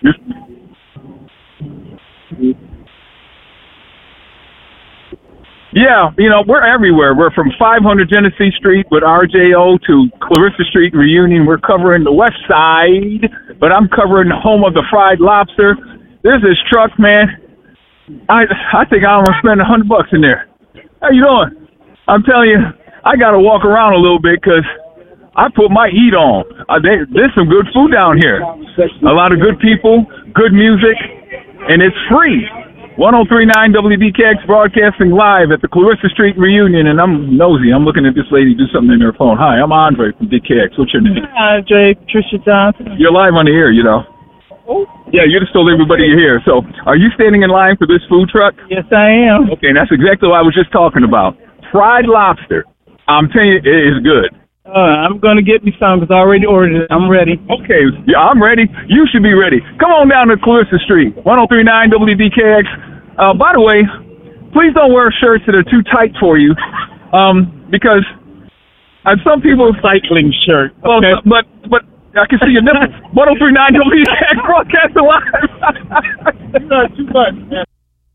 Yeah, we're everywhere. We're from 500 Genesee Street with RJO to Clarissa Street Reunion. We're covering the west side, but I'm covering the home of the fried lobster. There's this truck, man. I think I'm going to spend $100 in there. How you doing? I'm telling you, I got to walk around a little bit because I put my heat on. There's some good food down here. A lot of good people, good music, and it's free. 103.9 WDKX broadcasting live at the Clarissa Street Reunion, and I'm nosy. I'm looking at this lady do something in her phone. Hi, I'm Andre from DKX. What's your name? Hi, Andre, Patricia Johnson. You're live on the air, Oh. Yeah, you just told everybody you're here. So, are you standing in line for this food truck? Yes, I am. Okay, and that's exactly what I was just talking about. Fried lobster. I'm telling you, it is good. I'm going to get me some because I already ordered it. I'm ready. Okay, yeah, I'm ready. You should be ready. Come on down to Clarissa Street, 103.9 WDKX. By the way, please don't wear shirts that are too tight for you, because some people cycling shirt. Okay. Well, but I can see your nipples. 103.9 WDKX broadcasting live. Not too much, man.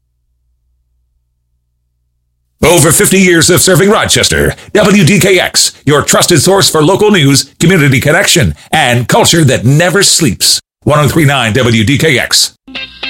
Over 50 years of serving Rochester, WDKX, your trusted source for local news, community connection, and culture that never sleeps. 103.9 WDKX.